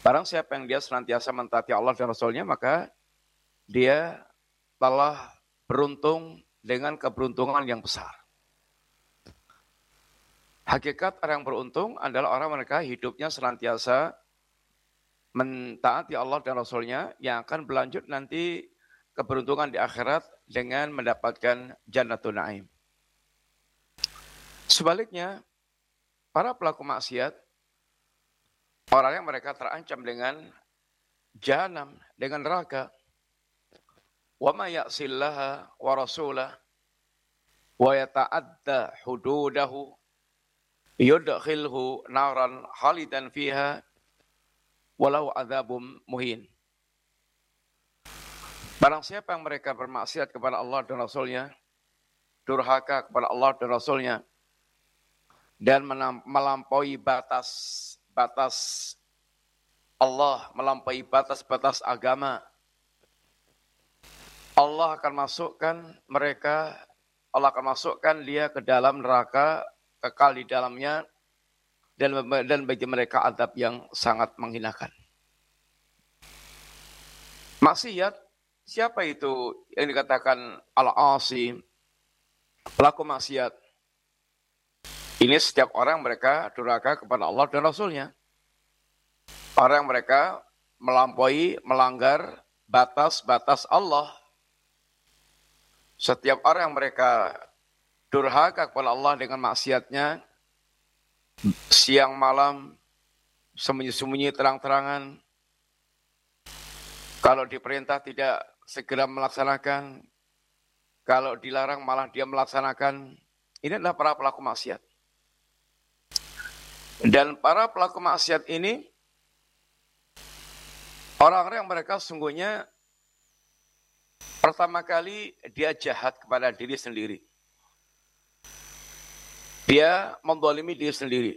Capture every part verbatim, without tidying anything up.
Barang siapa yang dia senantiasa mentaati Allah dan Rasulnya, maka dia telah beruntung dengan keberuntungan yang besar. Hakikat orang yang beruntung adalah orang mereka hidupnya senantiasa mentaati Allah dan Rasulnya, yang akan berlanjut nanti keberuntungan di akhirat dengan mendapatkan Jannatul Na'im. Sebaliknya, para pelaku maksiat, orang yang mereka terancam dengan jahanam, dengan neraka. Wa ma ya'sillaha wa rasulah wa yata'adda hududahu yudkhilhu naran khalidan fiha walau adzabum muhin. Barang siapa yang mereka bermaksiat kepada Allah dan Rasulnya, durhaka kepada Allah dan Rasulnya, dan melampaui batas batas Allah, melampaui batas-batas agama, Allah akan masukkan mereka, Allah akan masukkan dia ke dalam neraka, kekal di dalamnya, dan, dan bagi mereka azab yang sangat menghinakan. Maksiat, siapa itu yang dikatakan al-asi, pelaku maksiat? Ini setiap orang mereka durhaka kepada Allah dan Rasulnya. Orang mereka melampaui, melanggar batas-batas Allah. Setiap orang yang mereka durhaka kepada Allah dengan maksiatnya, siang malam, sembunyi-sembunyi terang-terangan, kalau diperintah tidak segera melaksanakan, kalau dilarang malah dia melaksanakan, ini adalah para pelaku maksiat. Dan para pelaku maksiat ini, orang-orang yang mereka sungguhnya pertama kali dia jahat kepada diri sendiri. Dia menzalimi diri sendiri.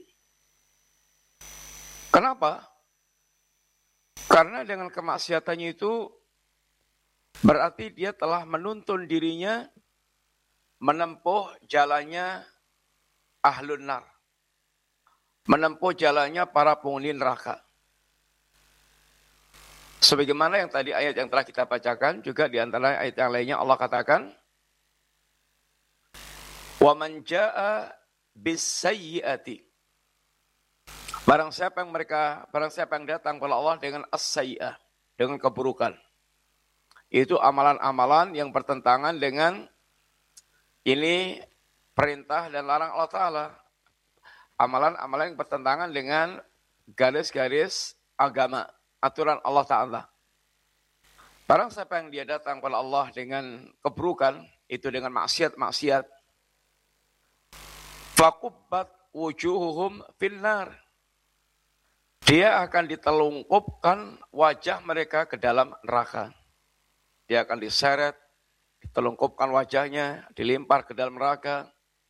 Kenapa? Karena dengan kemaksiatannya itu berarti dia telah menuntun dirinya menempuh jalannya ahlun nar. Menempuh jalannya para penghuni neraka. Sebagaimana yang tadi ayat yang telah kita bacakan, juga di antara ayat yang lainnya Allah katakan, wa man jaa bis-sayyi'ati. Barang siapa yang mereka, barang siapa yang datang kepada Allah dengan as-sayyi'ah, dengan keburukan. Itu amalan-amalan yang bertentangan dengan ini perintah dan larang Allah Ta'ala. Amalan-amalan yang bertentangan dengan garis-garis agama, aturan Allah Ta'ala. Barang siapa yang dia datang kepada Allah dengan keburukan, itu dengan maksiat-maksiat, faqubbat wujuhuhum finnar. Dia akan ditelungkupkan wajah mereka ke dalam neraka. Dia akan diseret, ditelungkupkan wajahnya, dilempar ke dalam neraka.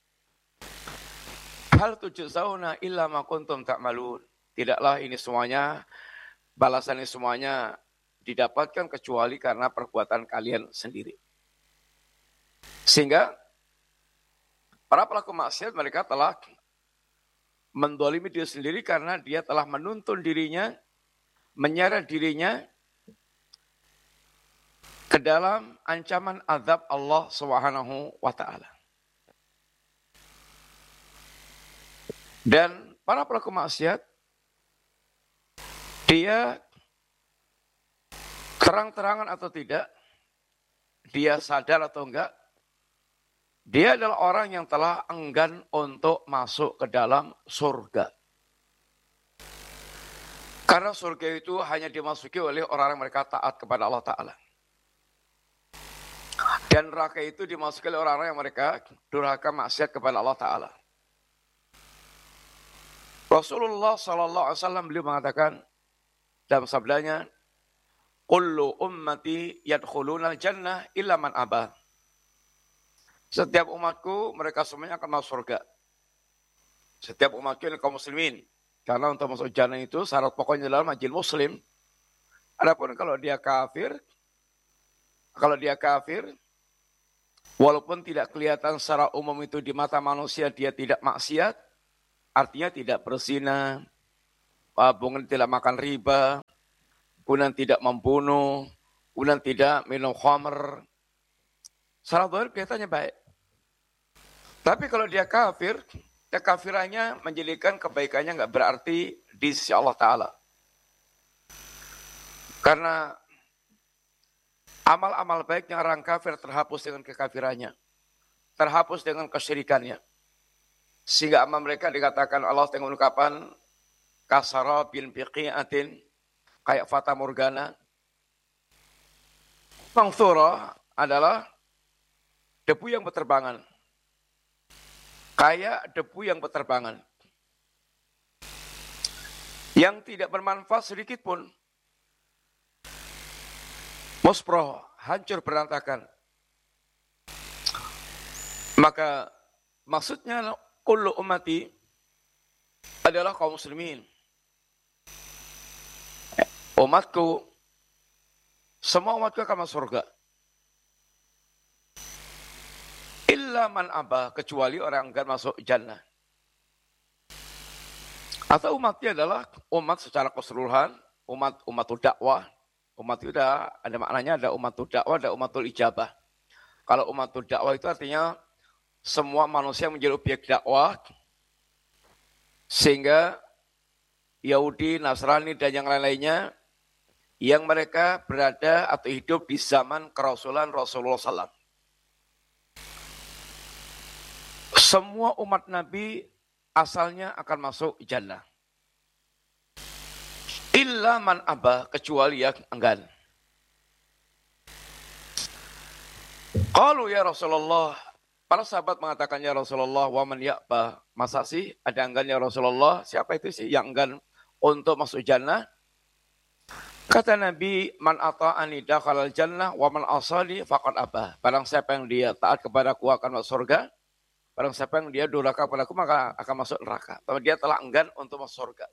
Hal tujzauna illa ma kuntum ta'malun. Tidaklah ini semuanya, balasan ini semuanya didapatkan kecuali karena perbuatan kalian sendiri. Sehingga para pelaku maksiat mereka telah mendolimi diri sendiri karena dia telah menuntun dirinya, menyeret dirinya ke dalam ancaman azab Allah Subhanahu wa Ta'ala. Dan para pelaku maksiat, dia terang-terangan atau tidak, dia sadar atau enggak, dia adalah orang yang telah enggan untuk masuk ke dalam surga. Karena surga itu hanya dimasuki oleh orang-orang mereka taat kepada Allah Ta'ala. Dan neraka itu dimasuki oleh orang-orang yang mereka durhaka maksiat kepada Allah Ta'ala. Rasulullah Sallallahu Alaihi Wasallam beliau mengatakan dalam sabdanya, kullu ummati yadkhuluna al-jannah illa man aba. Setiap umatku mereka semuanya akan masuk surga. Setiap umatku ini kaum muslimin. Karena untuk masuk jannah itu syarat pokoknya adalah majil muslim. Adapun kalau dia kafir, kalau dia kafir, walaupun tidak kelihatan secara umum itu di mata manusia dia tidak maksiat, artinya tidak berzina, kemudian tidak makan riba, kemudian tidak membunuh, kemudian tidak minum khamr. Secara zahir kelihatannya baik. Tapi kalau dia kafir, kekafirannya menjadikan kebaikannya nggak berarti di sisi Allah Ta'ala. Karena amal-amal baiknya orang kafir terhapus dengan kekafirannya. Terhapus dengan kesyirikannya. Sehingga amal mereka dikatakan Allah dengan ungkapan kasara bin biqi'atin, kayak fata morgana. Mangthura adalah debu yang berterbangan. Kayak debu yang berterbangan. Yang tidak bermanfaat sedikit pun. Musproh, hancur berantakan. Maka maksudnya kullu ummati adalah kaum muslimin. Umatku, semua umatku akan masuk surga. Illa man aba, kecuali orang enggan masuk jannah. Atau umatnya adalah umat secara keseluruhan, umat umatul dakwah. Umat itu ada, ada maknanya, ada umatul dakwah, ada umatul ijabah. Kalau umatul dakwah itu artinya semua manusia menjadi objek dakwah, sehingga Yahudi, Nasrani, dan yang lain-lainnya yang mereka berada atau hidup di zaman kerasulan Rasulullah shallallahu alaihi wasallam. Semua umat Nabi asalnya akan masuk jannah. Illa man aba, kecuali yang enggan. Qalu ya Rasulullah, para sahabat mengatakan ya Rasulullah, wa man ya'ba, masa sih ada enggan ya Rasulullah? Siapa itu sih yang enggan untuk masuk jannah? Kata Nabi, man ata'ani dakhalal jannah wa man asani faqad aba. Barang siapa yang dia taat kepadaku akan masuk surga, barang siapa yang dia durhaka kepadaku maka akan masuk neraka. Tapi dia telah enggan untuk masuk surga.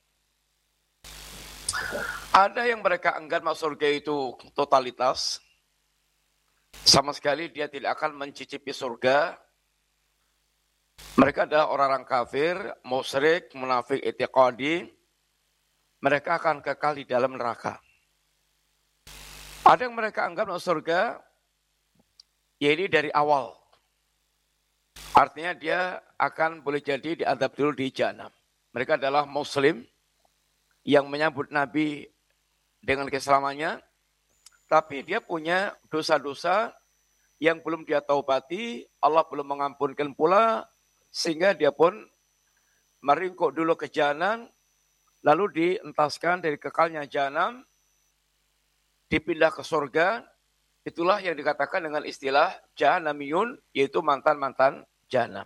Ada yang mereka enggan masuk surga itu totalitas. Sama sekali dia tidak akan mencicipi surga. Mereka adalah orang-orang kafir, musyrik, munafik, i'tiqadi. Mereka akan kekal di dalam neraka. Ada yang mereka anggap masuk surga, yaitu dari awal. Artinya dia akan boleh jadi diadab dulu di jahanam. Mereka adalah muslim yang menyambut Nabi dengan keislamannya, tapi dia punya dosa-dosa yang belum dia taubati, Allah belum mengampunkan pula, sehingga dia pun meringkuk dulu ke jahanam, lalu dientaskan dari kekalnya jahanam, dipindah ke surga. Itulah yang dikatakan dengan istilah jahanamiyun, yaitu mantan-mantan jahanam.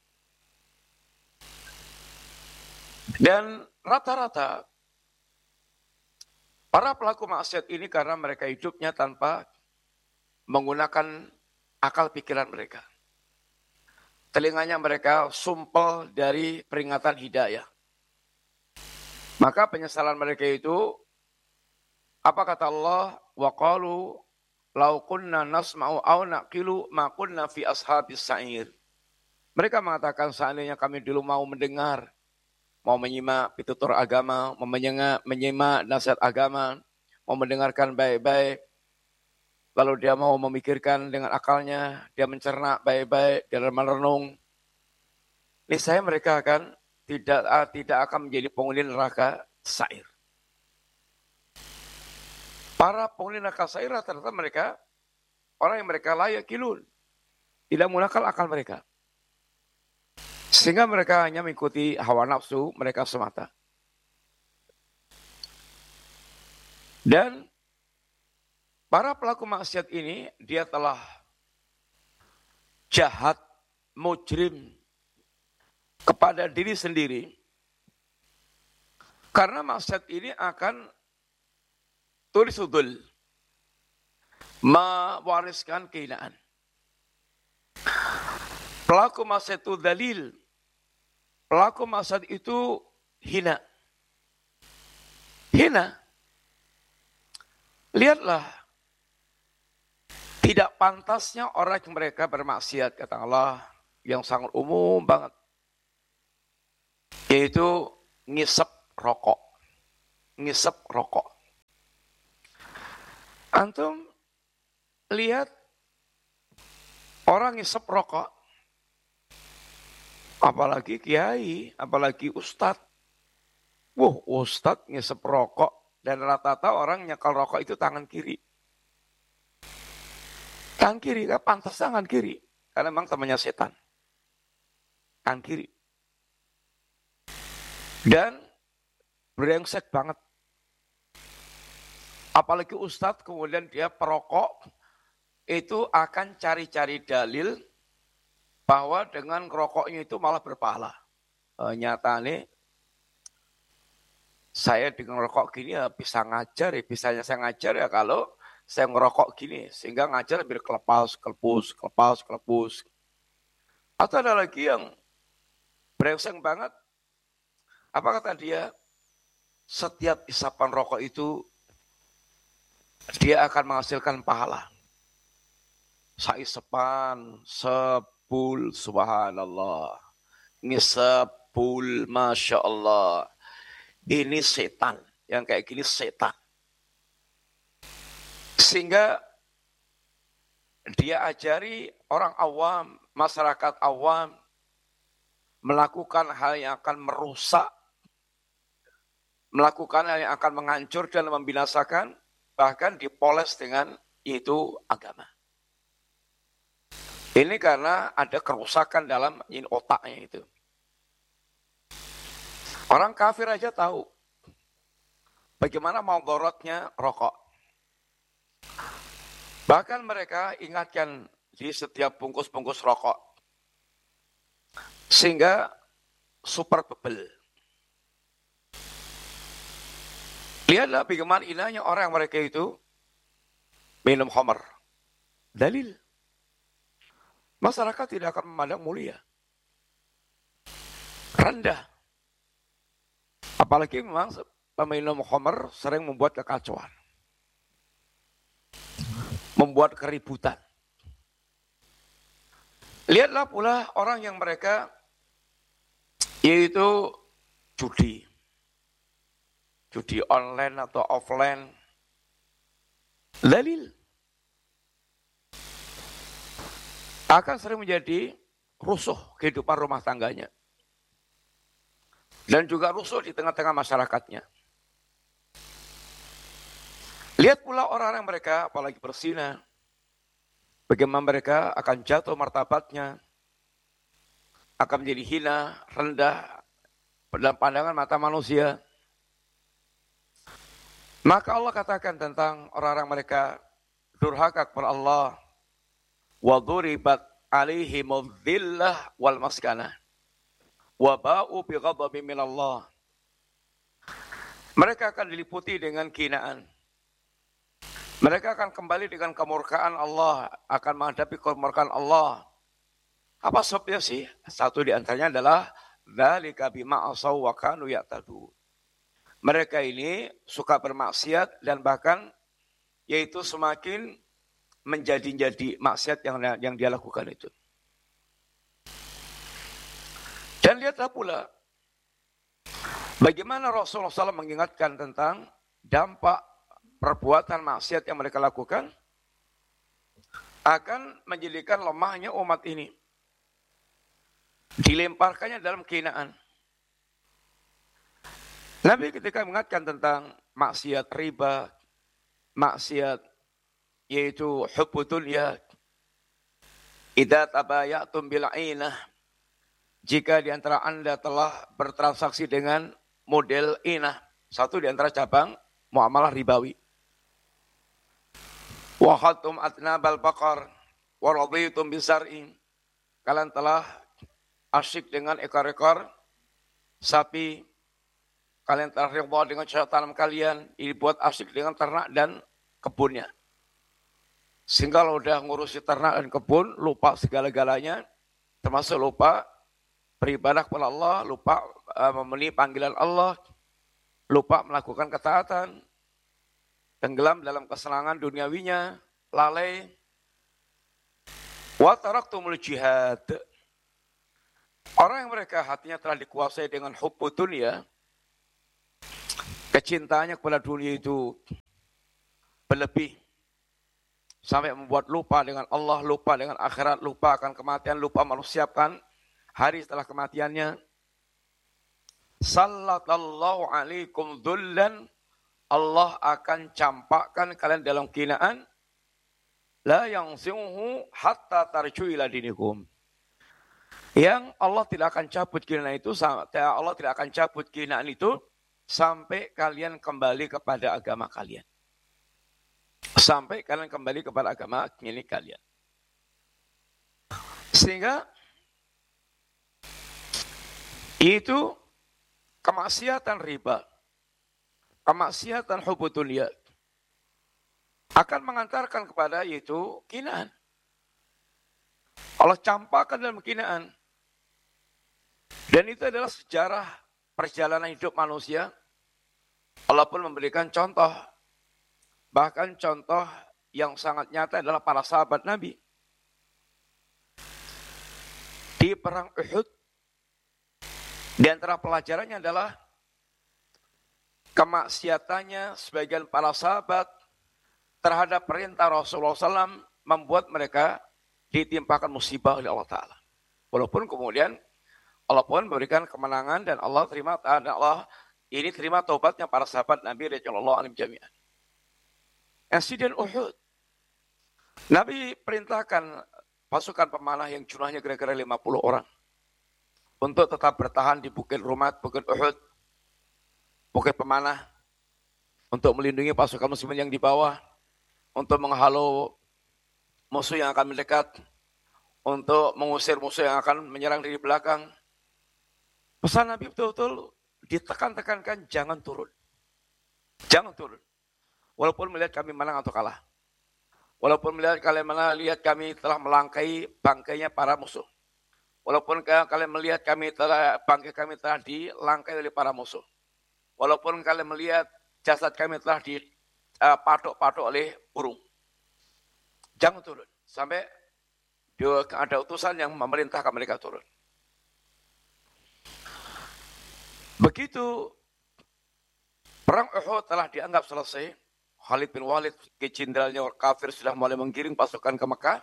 Dan rata-rata para pelaku maksiat ini karena mereka hidupnya tanpa menggunakan akal pikiran mereka. Telinganya mereka sumpel dari peringatan hidayah. Maka penyesalan mereka itu, apa kata Allah? Wa qalu law kunna nasma'u aw naqilu ma kunna fi ashabis sa'ir. Mereka mengatakan seandainya kami dulu mau mendengar, mau menyimak pitutur agama, mau menyimak, menyimak nasihat agama, mau mendengarkan baik-baik, lalu dia mau memikirkan dengan akalnya, dia mencerna baik-baik, dia merenung, niscaya mereka akan tidak tidak akan menjadi penghuni neraka sa'ir. Para penghuni neraka sa'ir rata-rata mereka orang yang mereka layak kilun, tidak menggunakan akal mereka. Sehingga mereka hanya mengikuti hawa nafsu mereka semata. Dan para pelaku maksiat ini, dia telah jahat, mujrim kepada diri sendiri. Karena maksiat ini akan tulisudul, mewariskan kehinaan. Pelaku maksiat itu dalil. Pelaku maksiat itu hina. Hina. Lihatlah. Tidak pantasnya orang yang mereka bermaksiat, kata Allah, yang sangat umum banget. Yaitu ngisep rokok. ngisep rokok. Antum lihat orang ngisep rokok, apalagi kiai, apalagi ustadz. Wah, ustadz ngisep rokok, dan rata-rata orang nyekal rokok itu tangan kiri. Tangan kiri, kan pantas tangan kiri, karena memang temannya setan. Tangan kiri. Dan brengsek banget. Apalagi ustadz kemudian dia perokok, itu akan cari-cari dalil bahwa dengan rokoknya itu malah berpahala. E, nyatanya saya dengan rokok gini ya bisa ngajar ya, bisanya saya ngajar ya kalau saya ngerokok gini, sehingga ngajar biar kelepas, kelepus, kelepas, kelepus. Atau ada lagi yang brengsek banget, apa kata dia, setiap isapan rokok itu dia akan menghasilkan pahala. Saisepan, sepul, subhanallah. Ngisepul, masya Allah. Ini setan, yang kayak gini setan. Sehingga dia ajari orang awam, masyarakat awam, melakukan hal yang akan merusak, melakukan hal yang akan menghancur dan membinasakan, bahkan dipoles dengan itu agama. Ini karena ada kerusakan dalam otaknya itu. Orang kafir aja tahu bagaimana maldorotnya rokok. Bahkan mereka ingatkan di setiap bungkus-bungkus rokok. Sehingga super bebel. Lihatlah bagaimana indahnya orang mereka itu minum khamar. Dalil. Masyarakat tidak akan memandang mulia. Rendah. Apalagi memang peminum khamar sering membuat kekacauan. Membuat keributan. Lihatlah pula orang yang mereka yaitu judi. Judi online atau offline. Dalil. Akan sering menjadi rusuh kehidupan rumah tangganya. Dan juga rusuh di tengah-tengah masyarakatnya. Lihat pula orang-orang mereka, apalagi berzina, bagaimana mereka akan jatuh martabatnya, akan menjadi hina, rendah, dalam pandangan mata manusia. Maka Allah katakan tentang orang-orang mereka, durhaka kepada Allah, وَضُرِبَتْ عَلَيْهِمُ الذِّلَّةُ وَالْمَسْكَنَةُ وَبَاءُوا بِغَضَبٍ مِّنَ اللَّهِ. Mereka akan diliputi dengan kehinaan. Mereka akan kembali dengan kemurkaan Allah, akan menghadapi kemurkaan Allah. Apa sebabnya sih? Satu di antaranya adalah dzalika bima asaw wa kanu ya'tadun. Mereka ini suka bermaksiat dan bahkan yaitu semakin menjadi-jadi maksiat yang yang dia lakukan itu. Dan lihatlah pula bagaimana Rasulullah shallallahu alaihi wasallam mengingatkan tentang dampak perbuatan maksiat yang mereka lakukan akan menjadikan lemahnya umat ini. Dilemparkannya dalam kehinaan. Nabi ketika mengingatkan tentang maksiat riba, maksiat yaitu hubbud dunya, idza tabayatum bil ainah, jika di antara Anda telah bertransaksi dengan model inah, satu di antara cabang muamalah ribawi. Wa khatum atnabal baqar wa raditum bisar'in, kalian telah asyik dengan ekor-ekor sapi, kalian telah ridha dengan cocok tanam kalian, ini buat asyik dengan ternak dan kebunnya. Sehingga kalau udah ngurusi ternak dan kebun, lupa segala-galanya, termasuk lupa beribadah kepada Allah, lupa uh, memenuhi panggilan Allah, lupa melakukan ketaatan, tenggelam dalam kesenangan duniawinya, lalai. Wa taraktumul jihad. Orang yang mereka hatinya telah dikuasai dengan hubbud dunya, kecintaannya kepada dunia itu berlebih sampai membuat lupa dengan Allah, lupa dengan akhirat, lupa akan kematian, lupa mempersiapkan hari setelah kematiannya. Sallallahu alaikum dhullan, Allah akan campakkan kalian dalam kinaan, la yanzihu hatta tarju ila dinikum. Yang Allah tidak akan cabut kinaan itu, Allah tidak akan cabut kinaan itu sampai kalian kembali kepada agama kalian. Sampai kalian kembali kepada agama ini kalian. Sehingga itu kemaksiatan riba, kemaksiatan hubbu dunya akan mengantarkan kepada yaitu kinaan. Allah campakkan dalam kinaan. Dan itu adalah sejarah perjalanan hidup manusia. Allah pun memberikan contoh. Bahkan contoh yang sangat nyata adalah para sahabat Nabi. Di perang Uhud, di antara pelajarannya adalah kemaksiatannya sebagian para sahabat terhadap perintah Rasulullah shallallahu alaihi wasallam membuat mereka ditimpakan musibah oleh Allah Ta'ala. Walaupun kemudian Allah pun memberikan kemenangan dan Allah terima dan Allah ini terima taubatnya para sahabat Nabi radhiyallahu anhum jami'an. Insiden Uhud, Nabi perintahkan pasukan pemanah yang jumlahnya kira-kira lima puluh orang untuk tetap bertahan di Bukit Rumat, Bukit Uhud, Bukit Pemanah, untuk melindungi pasukan muslimin yang di bawah, untuk menghalau musuh yang akan mendekat, untuk mengusir musuh yang akan menyerang dari belakang. Pesan Nabi betul-betul ditekan-tekankan, jangan turun. Jangan turun. Walaupun melihat kami menang atau kalah. Walaupun melihat kalian melihat kami telah melangkai bangkainya para musuh. Walaupun kalian melihat kami telah bangkai kami telah dilangkai oleh para musuh. Walaupun kalian melihat jasad kami telah dipatok-patok oleh burung. Jangan turun. Sampai ada utusan yang memerintahkan mereka turun. Begitu perang Uhud telah dianggap selesai, Khalid bin Walid, jenderalnya kafir, sudah mulai menggiring pasukan ke Mekah.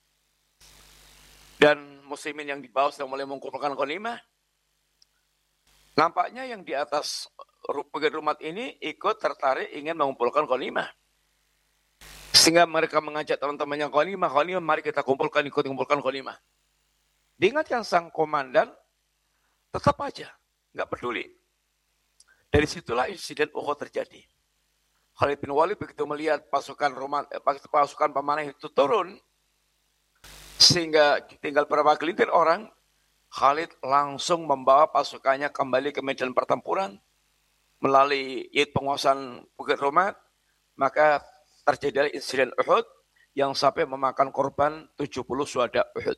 Dan muslimin yang di bawah sudah mulai mengumpulkan ghanimah. Nampaknya yang di atas Bukit Rumat ini ikut tertarik ingin mengumpulkan ghanimah. Sehingga mereka mengajak teman-temannya ghanimah, ghanimah, mari kita kumpulkan, ikut mengumpulkan ghanimah. Diingatkan sang komandan, tetap aja, nggak peduli. Dari situlah insiden Uhud terjadi. Khalid bin Walid begitu melihat pasukan Roman, pasukan pemanah itu turun, sehingga tinggal beberapa gelintir orang, Khalid langsung membawa pasukannya kembali ke medan pertempuran melalui yaitu penguasaan Bukit Rumat, maka terjadi insiden Uhud yang sampai memakan korban tujuh puluh syuhada Uhud.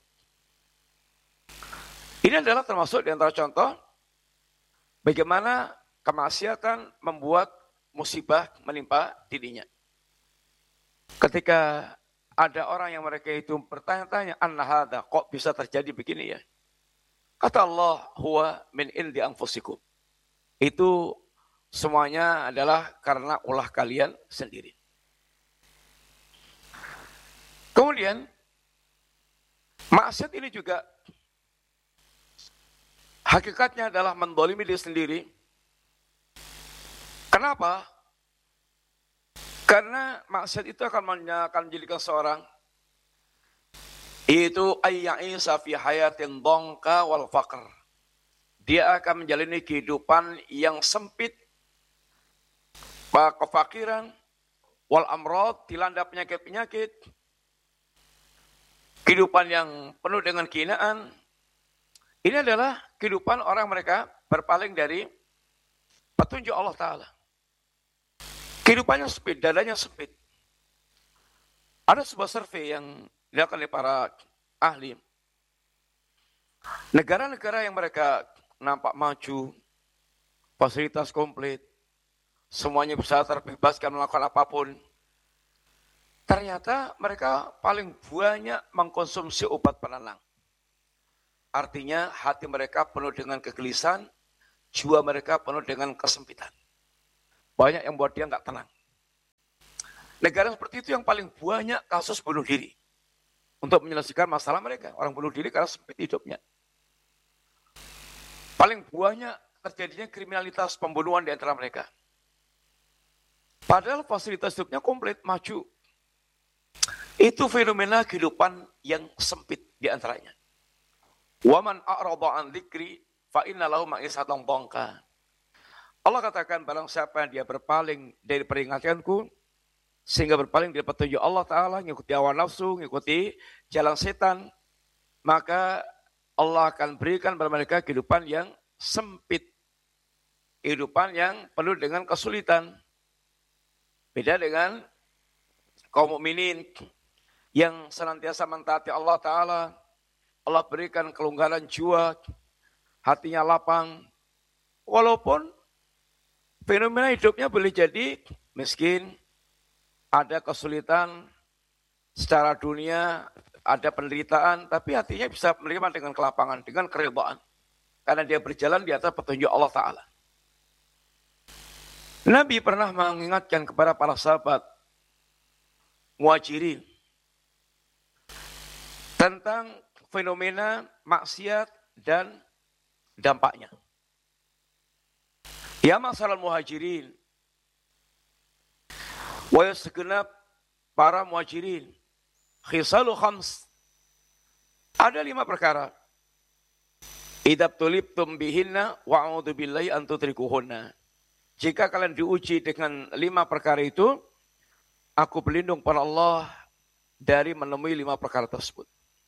Ini adalah termasuk di antara contoh bagaimana kemaksiatan membuat musibah menimpa dirinya. Ketika ada orang yang mereka itu bertanya-tanya, anna hadza, kok bisa terjadi begini ya? Kata Allah, huwa min indi anfusikum. Itu semuanya adalah karena ulah kalian sendiri. Kemudian, maksiat ini juga hakikatnya adalah mendolimi diri sendiri. Kenapa? Karena maksiat itu akan menjadikan seorang itu ayya'isa fi hayatin dongka wal faqr. Dia akan menjalani kehidupan yang sempit, kefakiran, wal amrad, dilanda penyakit-penyakit, kehidupan yang penuh dengan kehinaan. Ini adalah kehidupan orang mereka berpaling dari petunjuk Allah Ta'ala. Kehidupannya sempit, dadanya sempit. Ada sebuah survei yang dilakukan oleh para ahli. Negara-negara yang mereka nampak maju, fasilitas komplit, semuanya bisa terbebaskan melakukan apapun. Ternyata mereka paling banyak mengkonsumsi obat penenang. Artinya hati mereka penuh dengan kegelisahan, jiwa mereka penuh dengan kesempitan. Banyak yang buat dia nggak tenang. Negara seperti itu yang paling banyak kasus bunuh diri. Untuk menyelesaikan masalah mereka. Orang bunuh diri karena sempit hidupnya. Paling banyak terjadinya kriminalitas pembunuhan di antara mereka. Padahal fasilitas hidupnya komplit, maju. Itu fenomena kehidupan yang sempit di antaranya. Waman a'rada an dzikri fa inna lahu ma'isatan dhanka. Allah katakan barang siapa yang dia berpaling dari peringatanku sehingga berpaling dari petunjuk Allah Ta'ala, mengikuti hawa nafsu, mengikuti jalan setan, maka Allah akan berikan kepada mereka kehidupan yang sempit. Kehidupan yang penuh dengan kesulitan. Beda dengan kaum mukminin yang senantiasa mentaati Allah Ta'ala. Allah berikan kelonggaran jiwa, hatinya lapang. Walaupun fenomena hidupnya boleh jadi miskin, ada kesulitan secara dunia, ada penderitaan, tapi hatinya bisa menerima dengan kelapangan, dengan keridhaan. Karena dia berjalan di atas petunjuk Allah Ta'ala. Nabi pernah mengingatkan kepada para sahabat Muhajirin tentang fenomena maksiat dan dampaknya. Ya masalah Muhajirin, wa segenap para muhajirin, khisalu khams. Ada lima perkara. Idab tulibtum bihinna wa a'udzu billahi an tutrikuhunna. Jika kalian diuji dengan lima perkara itu, aku berlindung pada Allah dari menemui lima perkara tersebut.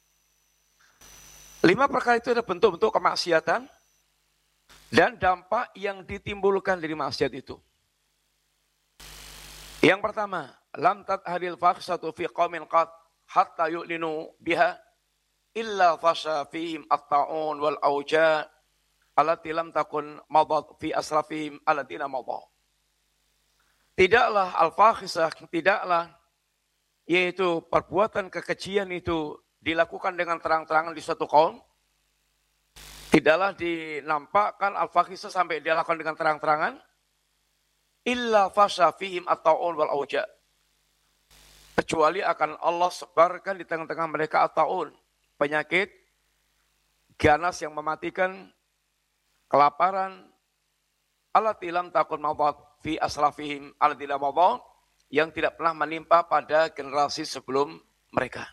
Lima perkara itu adalah bentuk-bentuk kemaksiatan dan dampak yang ditimbulkan dari maksiat itu. Yang pertama, lam tathadil fakhsatu fi qaumin qad hatta yu'linu biha illa fasha fihim at-ta'un wal auja allati lam takun madat fi asrafihim allatina madat. Tidaklah al-fakhisah, tidaklah yaitu perbuatan kekejian itu dilakukan dengan terang-terangan di suatu kaum. Tidaklah dinampakkan al-fakhisah sampai dilakukan dengan terang-terangan. Illa fasha fihim at-ta'un wal auja. Kecuali akan Allah sebarkan di tengah-tengah mereka at-ta'un, penyakit ganas yang mematikan, kelaparan, allati lam takun madat fi aslafihim allati lam madat, yang tidak pernah menimpa pada generasi sebelum mereka.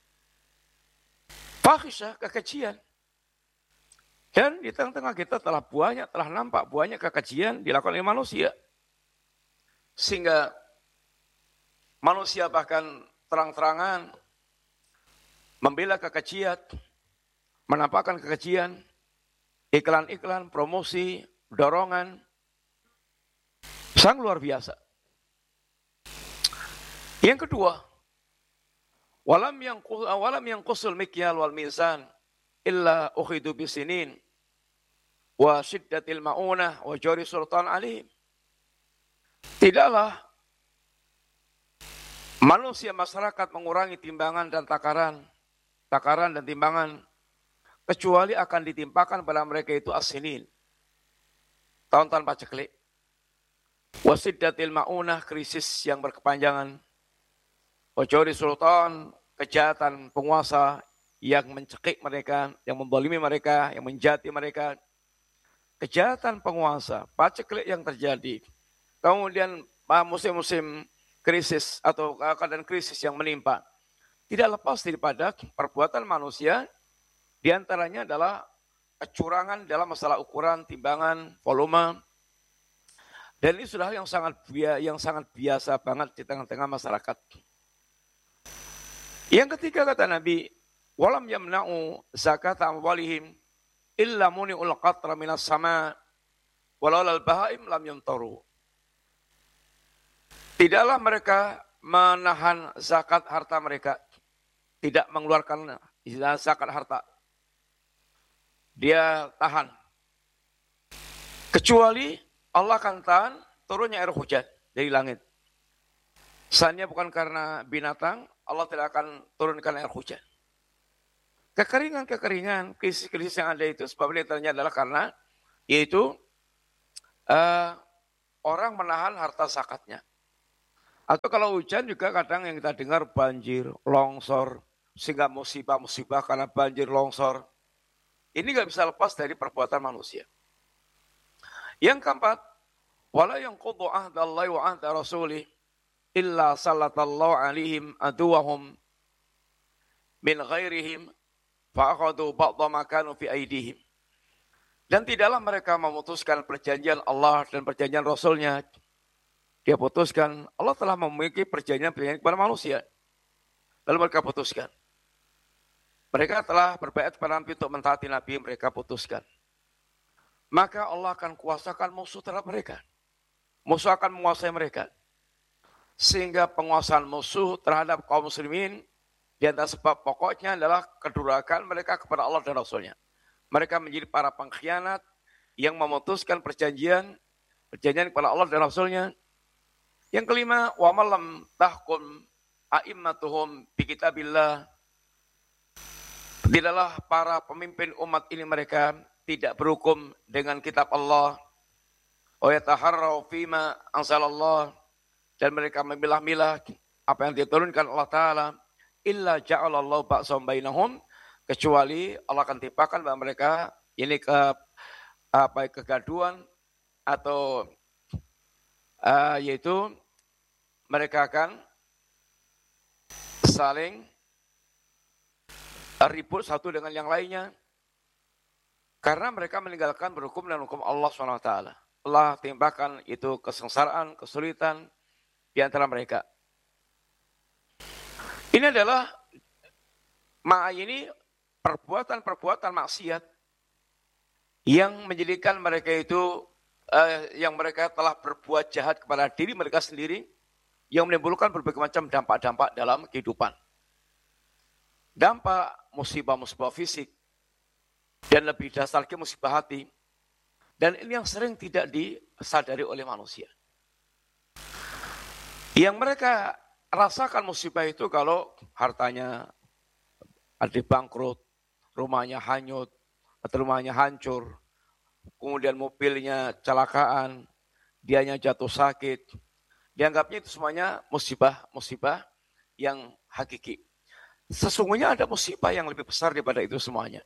Fahisyah, kekejian. Dan di tengah-tengah kita telah banyak, telah nampak banyak kekejian dilakukan oleh manusia. Sehingga manusia bahkan terang-terangan membela kekejian, menampakkan kekejian, iklan-iklan, promosi, dorongan, sangat luar biasa. Yang kedua, walam yang walam yang qusul mikyal wal mizan illa ukhidu bisinin wa syiddatil maunah wa jari sultan alim. Tidaklah manusia masyarakat mengurangi timbangan dan takaran, takaran dan timbangan, kecuali akan ditimpakan pada mereka itu as-sinin, tahun tanpa ceklik. Wasiddatil ma'unah, krisis yang berkepanjangan. Wajori sultan, kejahatan penguasa yang mencekik mereka, yang membolimi mereka, yang menjati mereka. Kejahatan penguasa, paceklik yang terjadi. Kemudian musim-musim krisis atau keadaan krisis yang menimpa. Tidak lepas daripada perbuatan manusia, diantaranya adalah kecurangan dalam masalah ukuran, timbangan, volume. Dan ini sudah yang sangat yang sangat biasa banget di tengah-tengah masyarakat. Yang ketiga kata Nabi, walam yamna'u zakat amwalihim illa muni'ul qatra minas sama walau lal bahaim lam yamtaru. Tidaklah mereka menahan zakat harta mereka, tidak mengeluarkan zakat harta. Dia tahan. Kecuali Allah akan tahan turunnya air hujan dari langit. Seandainya bukan karena binatang, Allah tidak akan turunkan air hujan. Kekeringan-kekeringan, krisis-krisis yang ada itu sebabnya adalah karena yaitu uh, orang menahan harta zakatnya. Atau kalau hujan juga kadang yang kita dengar banjir, longsor, sehingga musibah-musibah karena banjir, longsor. Ini nggak bisa lepas dari perbuatan manusia. Yang keempat, wala yanqudu ahdallahi wa ahda rasulih illa sallatallahu alaihim aduwahum min ghairihim fa'akhadu ba'dha ma kanu fi aidihim. Dan tidaklah mereka memutuskan perjanjian Allah dan perjanjian Rasulnya. Dia putuskan, Allah telah memiliki perjanjian-perjanjian kepada manusia. Lalu mereka putuskan. Mereka telah berbaiat kepada Nabi untuk mentaati Nabi, mereka putuskan. Maka Allah akan kuasakan musuh terhadap mereka. Musuh akan menguasai mereka. Sehingga penguasaan musuh terhadap kaum muslimin, di antara sebab pokoknya adalah kedurakan mereka kepada Allah dan Rasulnya. Mereka menjadi para pengkhianat yang memutuskan perjanjian, perjanjian kepada Allah dan Rasulnya. Yang kelima, wa malam tahkum a'immatuhum bi kitabillah. Tidaklah para pemimpin umat ini mereka tidak berhukum dengan kitab Allah. Wa yataharrau fima anzalallah, dan mereka memilah-milah apa yang diturunkan Allah Ta'ala. Illa ja'alallahu ba'sahum bainahum, kecuali Allah akan timpakan bahwa mereka ini ke apa kegaduhan atau uh, yaitu mereka akan saling ribut satu dengan yang lainnya karena mereka meninggalkan berhukum dan hukum Allah subhanahu wa taala. Allah timpakan itu kesengsaraan, kesulitan di antara mereka. Ini adalah ma'a ini perbuatan-perbuatan maksiat yang menjadikan mereka itu eh, yang mereka telah berbuat jahat kepada diri mereka sendiri, yang menimbulkan berbagai macam dampak-dampak dalam kehidupan. Dampak musibah-musibah fisik dan lebih dasar lagi musibah hati. Dan ini yang sering tidak disadari oleh manusia. Yang mereka rasakan musibah itu kalau hartanya ada bangkrut, rumahnya hanyut, atau rumahnya hancur, kemudian mobilnya celakaan, dianya jatuh sakit. Dianggapnya itu semuanya musibah-musibah yang hakiki. Sesungguhnya ada musibah yang lebih besar daripada itu semuanya.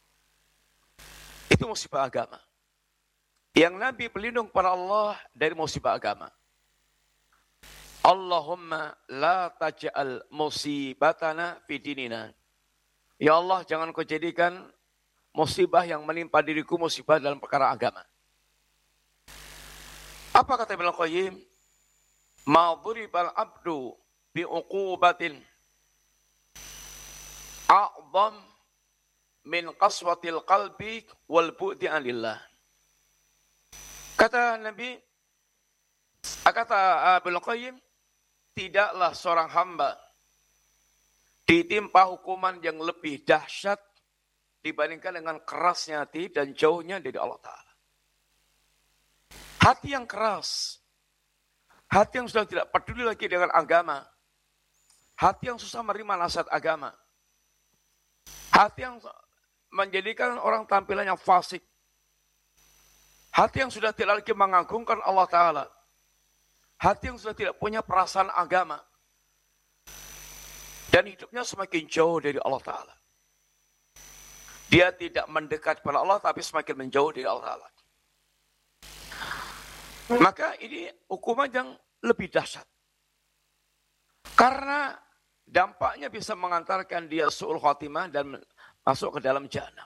Itu musibah agama. Yang Nabi berlindung kepada Allah dari musibah agama. Allahumma la taj'al musibatana fi dinina. Ya Allah, jangan kau jadikan musibah yang menimpa diriku musibah dalam perkara agama. Apa kata Ibnu Qayyim? Ma dhuribal abdu bi uqubatin a'zam min qaswatil qalbi wal bu'di anillah. Kata Nabi, kata Ibnu Qayyim, tidaklah seorang hamba ditimpa hukuman yang lebih dahsyat dibandingkan dengan kerasnya hati dan jauhnya dari Allah Ta'ala. Hati yang keras, hati yang sudah tidak peduli lagi dengan agama, hati yang susah menerima nasihat agama, hati yang menjadikan orang tampilannya fasik, hati yang sudah tidak lagi mengagungkan Allah Ta'ala, hati yang sudah tidak punya perasaan agama, dan hidupnya semakin jauh dari Allah Ta'ala. Dia tidak mendekat kepada Allah, tapi semakin menjauh dari Allah Ta'ala. Maka ini hukuman yang lebih dahsyat. Karena dampaknya bisa mengantarkan dia su'ul khatimah dan masuk ke dalam jahanam.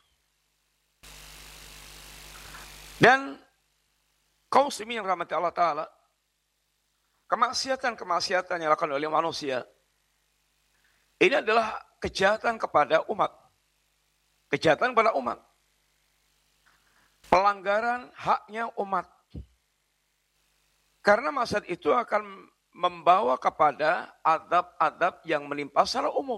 Dan kaum muslimin yang rahmati Allah Ta'ala, kemaksiatan-kemaksiatan yang dilakukan oleh manusia, ini adalah kejahatan kepada umat. Kejahatan kepada umat. Pelanggaran haknya umat. Karena maksud itu akan membawa kepada adab-adab yang menimpa secara umum.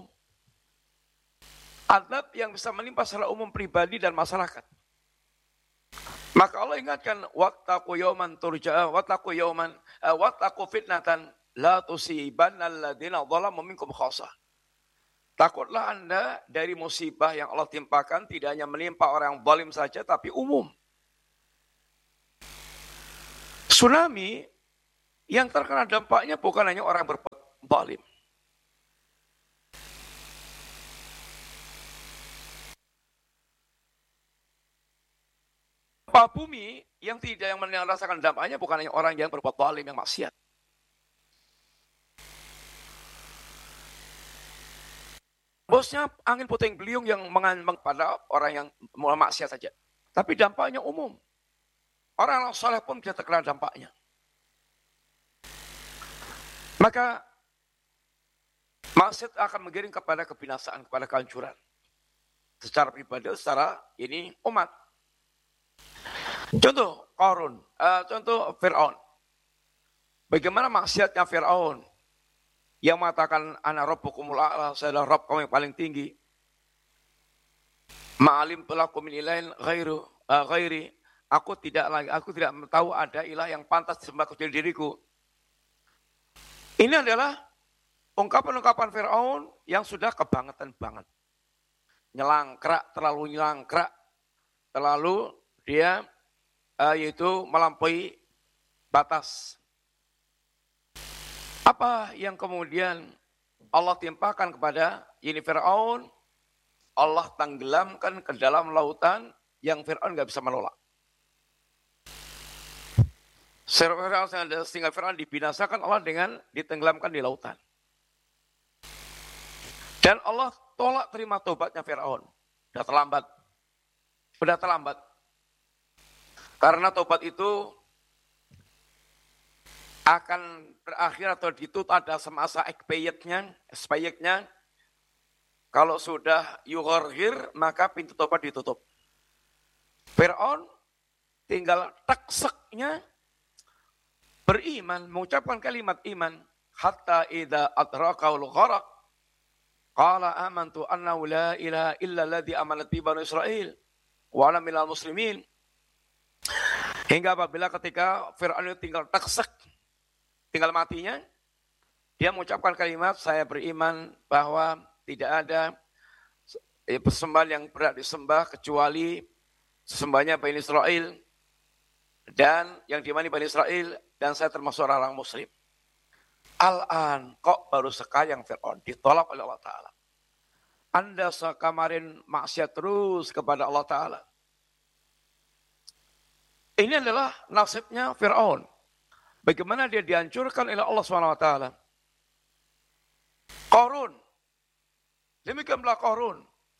Adab yang bisa menimpa secara umum pribadi dan masyarakat. Maka Allah ingatkan, wattaqu yawman turja'a wattaqu yawman wattaqu fitnatan la tusibanna alladziina dzalamu minkum khassah. Takutlah Anda dari musibah yang Allah timpakan tidak hanya menimpa orang yang zalim saja tapi umum. Tsunami yang terkena dampaknya bukan hanya orang berbuat zalim. Gempa bumi yang tidak yang merasakan dampaknya bukan hanya orang yang berbuat zalim, yang maksiat. Bosnya angin puting beliung yang mengambang pada orang yang maksiat saja. Tapi dampaknya umum. Orang yang soleh pun bisa terkena dampaknya. Maka maksiat akan menggiring kepada kebinasaan, kepada kehancuran. Secara pribadi, secara ini umat. Contoh Qarun, uh, contoh Fir'aun. Bagaimana maksiatnya Fir'aun yang mengatakan ana rabbukumul a'la, saya adalah Rabb kamu yang paling tinggi. Ma'alim lakum min ilahin ghairu uh, ghairi, aku tidak lagi aku tidak tahu ada ilah yang pantas disembah kecuali diriku. Ini adalah ungkapan-ungkapan Fir'aun yang sudah kebangetan banget. Nyelangkrak, terlalu nyelangkrak, terlalu dia uh, yaitu melampaui batas. Apa yang kemudian Allah timpakan kepada ini Fir'aun? Allah tenggelamkan ke dalam lautan yang Fir'aun nggak bisa menolak. Sehingga Fir'aun dibinasakan Allah dengan ditenggelamkan di lautan. Dan Allah tolak terima tobatnya Fir'aun. Sudah terlambat. Sudah terlambat. Karena tobat itu akan berakhir atau ditutup ada semasa ekspayetnya, ekspayetnya. Kalau sudah yughorhir, maka pintu tobat ditutup. Fir'aun tinggal takseknya beriman, mengucapkan kalimat iman. Hatta idha adraka'ul gharaq, qala amantu annahu la ilaha illa alladhi amanat bi banu Israel wa ana minal muslimin. Hingga apabila ketika Fir'aun tinggal taksek, tinggal matinya, dia mengucapkan kalimat, saya beriman bahwa tidak ada persembahan yang berhak disembah kecuali sesembahnya Bani Israel dan yang dimani Bani Israel, dan saya termasuk orang muslim. Al-an, kok baru sekarang Fir'aun ditolak oleh Allah Ta'ala. Anda sekamarin maksiat terus kepada Allah Ta'ala. Ini adalah nasibnya Fir'aun. Bagaimana dia dihancurkan oleh Allah subhanahu wa taala. Qarun. Demikian pula Qarun.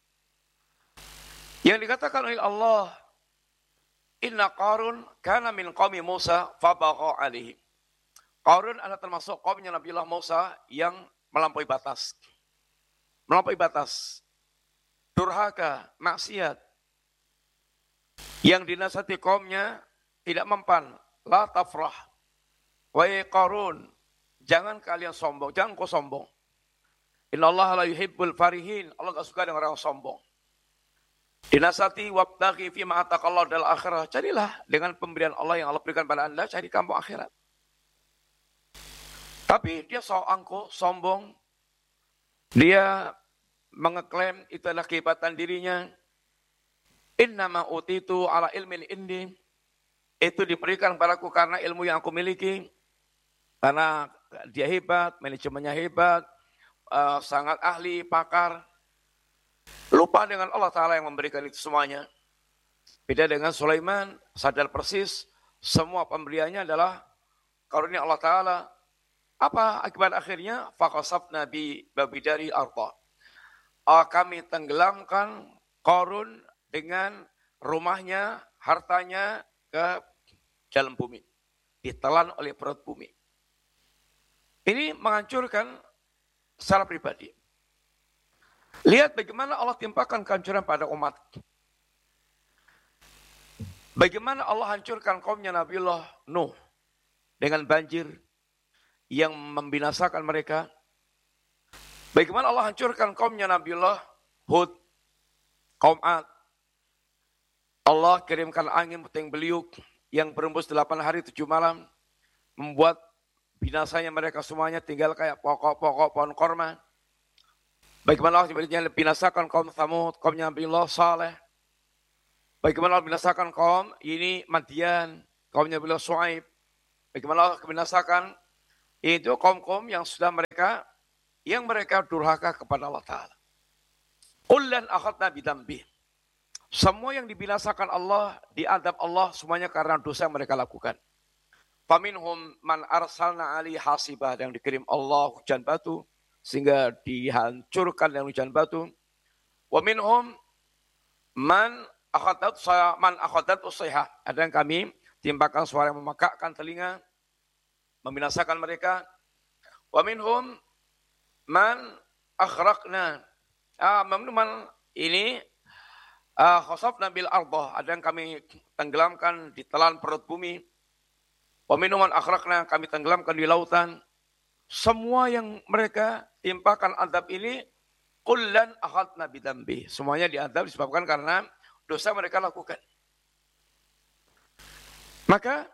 Yang dikatakan oleh Allah, inna Qarun kana min qaumi Musa fabagha alaihi. Qarun adalah termasuk kaumnya Nabi Allah Musa yang melampaui batas. Melampaui batas. Durhaka, maksiat. Yang dinasihati kaumnya tidak mempan. La tafrah. Wahai Qarun, jangan kalian sombong, jangan kau sombong. Innallaha la yuhibbul farihin, Allah enggak suka dengan orang sombong. Dinasati wabtaghi fi ma ataqallahu dal akhirah, carilah dengan pemberian Allah yang Allah berikan pada Anda, cari kampung akhirat. Tapi dia so angkuh, sombong. Dia mengeklaim itu adalah kehebatan dirinya. Innama utitu ala ilmin indi. Itu diberikan padaku karena ilmu yang aku miliki. Karena dia hebat, manajemennya hebat, uh, sangat ahli, pakar. Lupa dengan Allah Ta'ala yang memberikan itu semuanya. Beda dengan Sulaiman, sadar persis, semua pemberiannya adalah karunia Allah Ta'ala. Apa akibat akhirnya? Faqasabna bi babidari arta. Uh, kami tenggelamkan Qarun dengan rumahnya, hartanya ke dalam bumi. Ditelan oleh perut bumi. Ini menghancurkan secara pribadi. Lihat bagaimana Allah timpakan kehancuran pada umat. Bagaimana Allah hancurkan kaumnya Nabiullah Nuh dengan banjir yang membinasakan mereka. Bagaimana Allah hancurkan kaumnya Nabiullah Hud, kaum Ad. Allah kirimkan angin puting beliung yang berembus delapan hari tujuh malam, membuat binasanya mereka semuanya tinggal kayak pokok-pokok pohon korma. Bagaimana Allah binasakan kaum Tsamud, kaumnya Nabiullah Saleh. Bagaimana Allah binasakan kaum ini Madian, kaumnya Nabiullah Shu'aib. Bagaimana Allah membinasakan itu kaum-kaum yang sudah mereka yang mereka durhaka kepada Allah Ta'ala. Qul akhadna bidambi. Semua yang dibinasakan Allah, diadab Allah semuanya karena dosa yang mereka lakukan. Faminhum man arsalna ali hasibah, yang dikirim Allah hujan batu sehingga dihancurkan dengan hujan batu. Wa minhum man akhadat man akhadat usayha, ada yang kami timpakan suara yang memakakkan telinga, membinasakan mereka. Wa minhum man akhraqna, ah man ini ah khasafna bil ardh, ada yang kami tenggelamkan di telan perut bumi. Wa minhum man akhraqna, kami tenggelamkan di lautan. Semua yang mereka timpakan adab ini kullan akhadna bidambi, semuanya diadab disebabkan karena dosa mereka lakukan. Maka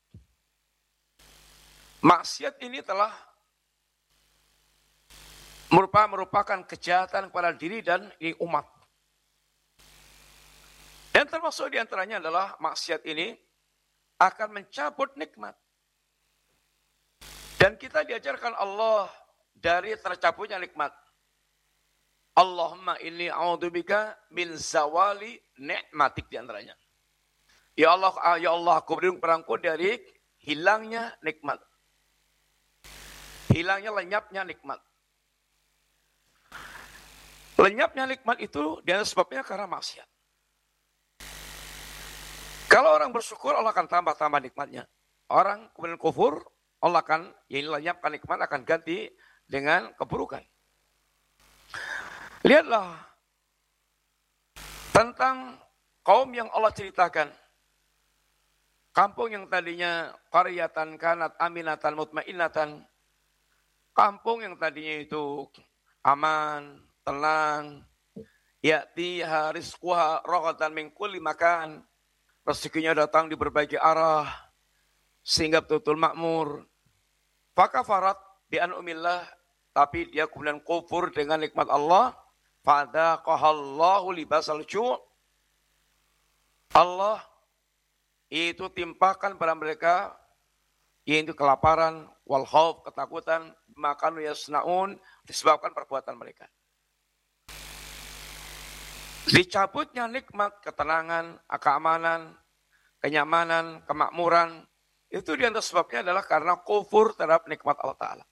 maksiat ini telah merupakan, merupakan kejahatan kepada diri dan umat. Dan termasuk diantaranya adalah maksiat ini akan mencabut nikmat. Dan kita diajarkan Allah dari tercabutnya nikmat. Allahumma inni a'udzubika min zawali ni'matik, diantaranya. Ya Allah, ya Allah, aku berlindung perangku dari hilangnya nikmat. Hilangnya lenyapnya nikmat. Lenyapnya nikmat itu dan sebabnya karena maksiat. Kalau orang bersyukur, Allah akan tambah-tambah nikmatnya. Orang kemudian kufur, Allah akan, ya ini lenyapkan nikmat, akan ganti dengan keburukan. Lihatlah tentang kaum yang Allah ceritakan. Kampung yang tadinya qaryatan kanat aminatan mutmainnatan. Kampung yang tadinya itu aman, tenang. Ya'tiha rizquha raghadan min kulli makan. Rezekinya datang di berbagai arah sehingga betul-betul makmur. Fakafarat bi an'umillah, tapi dia kemudian kufur dengan nikmat Allah. Fadzaqahallahu libasal ju'. Allah itu timpakan pada mereka yaitu kelaparan, wal khauf, ketakutan, makanu yasnaun, disebabkan perbuatan mereka. Dicabutnya nikmat, ketenangan, keamanan, kenyamanan, kemakmuran, itu di antara sebabnya adalah karena kufur terhadap nikmat Allah Ta'ala.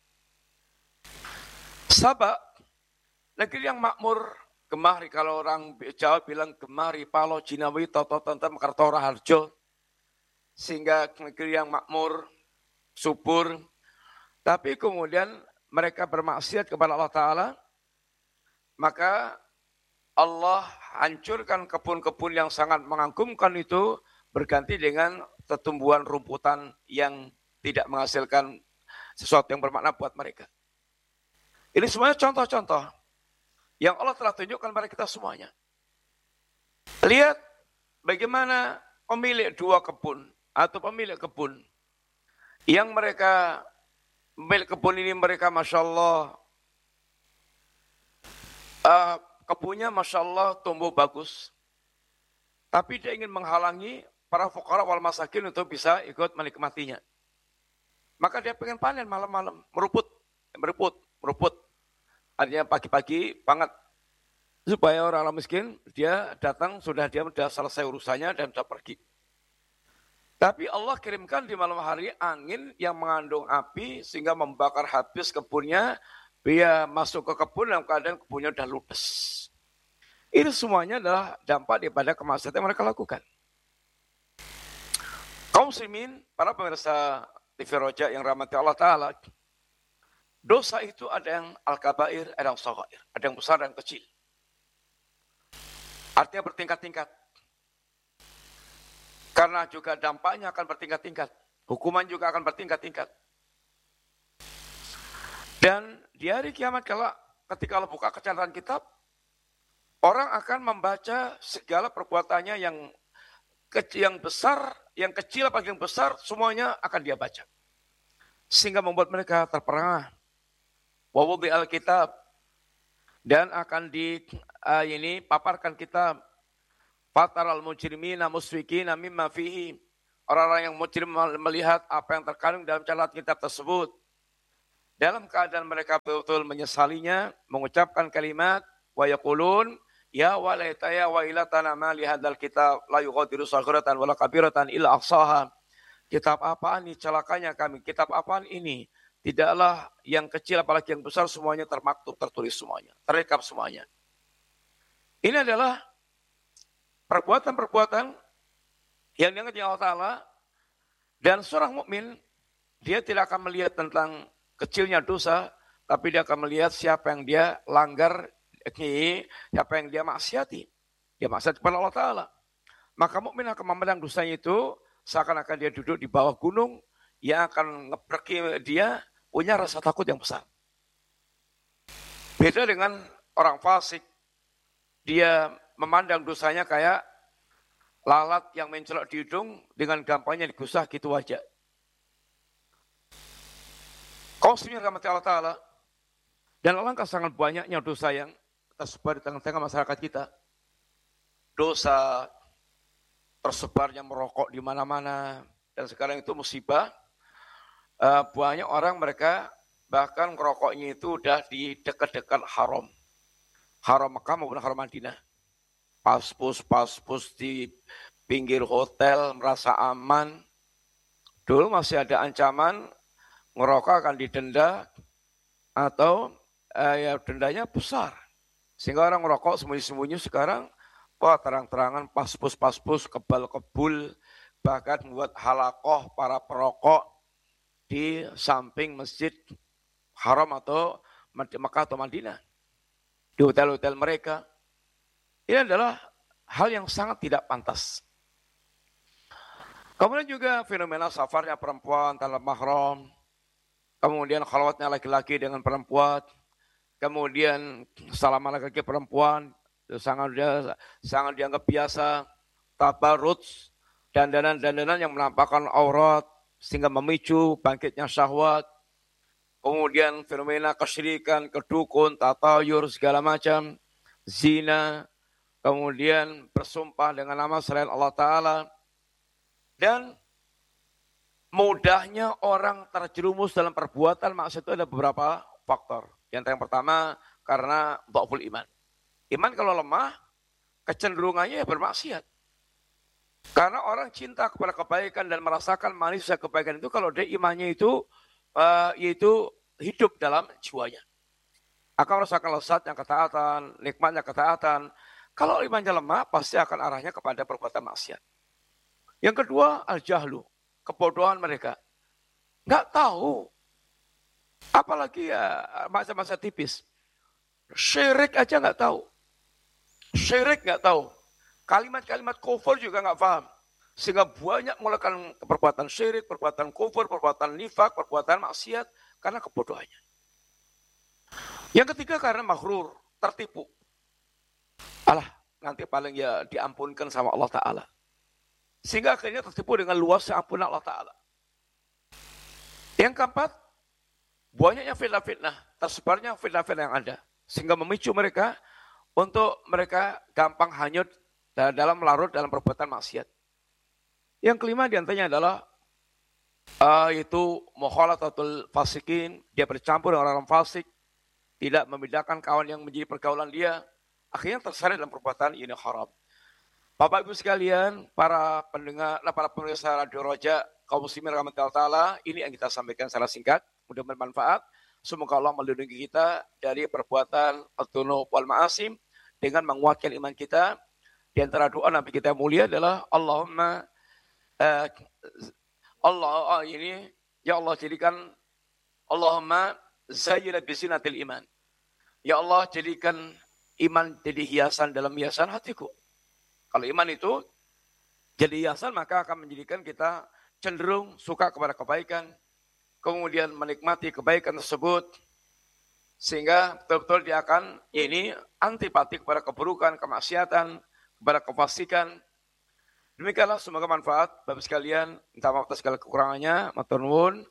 Sabah, negeri yang makmur, Gemahri, kalau orang Jawa bilang Gemahri, Palo, Jinawi, Toto, Tentem, Kartora, Harjo, sehingga negeri yang makmur, subur, tapi kemudian mereka bermaksiat kepada Allah Ta'ala, maka Allah hancurkan kebun-kebun yang sangat mengagumkan itu berganti dengan tumbuhan rumputan yang tidak menghasilkan sesuatu yang bermakna buat mereka. Ini semuanya contoh-contoh yang Allah telah tunjukkan pada kita semuanya. Lihat bagaimana pemilik dua kebun atau pemilik kebun yang mereka pemilik kebun ini mereka Masya Allah uh, kebunnya Masya Allah tumbuh bagus. Tapi dia ingin menghalangi para fuqara wal masakin untuk bisa ikut menikmatinya. Maka dia pengen panen malam-malam, meruput, meruput, meruput. Artinya pagi-pagi banget. Supaya orang miskin, dia datang, sudah dia sudah selesai urusannya dan sudah pergi. Tapi Allah kirimkan di malam hari angin yang mengandung api sehingga membakar habis kebunnya. Dia masuk ke kebun dalam keadaan kebunnya sudah ludes. Ini semuanya adalah dampak daripada kemaksiatan yang mereka lakukan. Kaum muslimin, para pemirsa T V Roja yang rahmati Allah Ta'ala, dosa itu ada yang al-kabair, ada yang shaghair, ada yang besar dan kecil. Artinya bertingkat-tingkat. Karena juga dampaknya akan bertingkat-tingkat. Hukuman juga akan bertingkat-tingkat. Dan di hari kiamat kala ketika Allah buka catatan kitab, orang akan membaca segala perbuatannya yang kecil, yang besar, yang kecil apa yang besar, semuanya akan dia baca. Sehingga membuat mereka terperangah. Wa wudi'al kitab, dan akan di uh, ini paparkan kitab. Fataral mujrimina musfikina mimma fihi. orang-orang yang mujrim melihat apa yang terkandung dalam catatan kitab tersebut, dalam keadaan mereka betul-betul menyesalinya, mengucapkan kalimat wa yaqulun ya walaitaya wa ilatana ma li hadzal kitab la yughadiru saghiratan wala kabiratan illa ahsaha. Kitab apaan ini, celakanya kami, kitab apaan ini? Tidaklah yang kecil apalagi yang besar semuanya termaktub, tertulis semuanya, terekam semuanya. Ini adalah perbuatan-perbuatan yang dianggap oleh Allah Ta'ala, dan seorang mukmin dia tidak akan melihat tentang kecilnya dosa, tapi dia akan melihat siapa yang dia langgar, siapa yang dia maksiati. Dia maksiat kepada Allah Ta'ala. Maka mukmin akan memandang dosanya itu seakan-akan dia duduk di bawah gunung yang akan ngepergi dia punya rasa takut yang besar. Beda dengan orang fasik, dia memandang dosanya kayak lalat yang mencelok di hidung, dengan gampangnya digusah gitu aja. Kau sendiri rahmati Allah Ta'ala, dan alangkah sangat banyaknya dosa yang tersebar di tengah-tengah masyarakat kita. Dosa tersebarnya merokok di mana-mana, dan sekarang itu musibah. Uh, banyak orang mereka bahkan merokoknya itu udah di dekat-dekat haram. Haram Mekah maupun haram Madinah. Paspus, paspus di pinggir hotel merasa aman. Dulu masih ada ancaman ngerokok akan didenda atau eh, ya dendanya besar. Sehingga orang ngerokok sembunyi-sembunyi. Sekarang wah terang-terangan paspus-paspus, kebal-kebul, bahkan buat halakoh para perokok di samping masjid haram atau Mekah atau Madinah. Di hotel-hotel mereka. Ini adalah hal yang sangat tidak pantas. Kemudian juga fenomena safarnya perempuan tanpa mahram, kemudian khalwatnya laki-laki dengan perempuan, kemudian salaman laki-laki perempuan, itu sangat sangat dianggap biasa, tabarruj, dandanan-dandanan yang menampakkan aurat sehingga memicu bangkitnya syahwat. Kemudian fenomena kesyirikan, kedukun, tatayur, segala macam, zina, kemudian bersumpah dengan nama selain Allah Ta'ala, dan mudahnya orang terjerumus dalam perbuatan maksiat itu ada beberapa faktor. Yang pertama, karena dhaful iman. Iman kalau lemah, kecenderungannya ya bermaksiat. Karena orang cinta kepada kebaikan dan merasakan manisnya kebaikan itu kalau dia imannya itu uh, yaitu hidup dalam jiwanya. Akan merasakan lezatnya ketaatan, nikmatnya ketaatan. Kalau imannya lemah, pasti akan arahnya kepada perbuatan maksiat. Yang kedua, al-jahlu, kebodohan mereka. Nggak tahu. Apalagi ya masa-masa tipis. Syirik aja nggak tahu. Syirik nggak tahu. Kalimat-kalimat kufur juga nggak paham. Sehingga banyak melakukan perbuatan syirik, perbuatan kufur, perbuatan nifak, perbuatan maksiat. Karena kebodohannya. Yang ketiga karena maghrur, tertipu. Alah, nanti paling ya diampunkan sama Allah Ta'ala. Sehingga akhirnya tertipu dengan luasnya ampunan Allah Ta'ala. Yang keempat, banyaknya fitnah-fitnah, tersebarnya fitnah-fitnah yang ada. Sehingga memicu mereka untuk mereka gampang hanyut dalam larut dalam perbuatan maksiat. Yang kelima diantaranya adalah uh, itu mukhalatatul fasikin, dia bercampur dengan orang fasik, tidak membedakan kawan yang menjadi pergaulan dia, akhirnya terseret dalam perbuatan ini haram. Bapak Ibu sekalian, para pendengar, para pemirsa Radio Roja, kaum muslimin rahmatullahi taala, ini yang kita sampaikan secara singkat, mudah bermanfaat. Semoga Allah melindungi kita dari perbuatan al-dzunub wal ma'asim dengan menguatkan iman kita. Di antara doa Nabi kita mulia adalah Allahumma uh, Allah uh, ini ya Allah jadikan Allahumma zayyina bisinatil iman. Ya Allah jadikan iman jadi hiasan dalam hiasan hatiku. Kalau iman itu jadi hiasan, maka akan menjadikan kita cenderung suka kepada kebaikan, kemudian menikmati kebaikan tersebut, sehingga betul-betul dia akan ya ini antipati kepada keburukan, kemaksiatan, kepada kefasikan. Demikianlah, semoga manfaat Bapak sekalian. Minta maaf atas segala kekurangannya. Matur nuwun.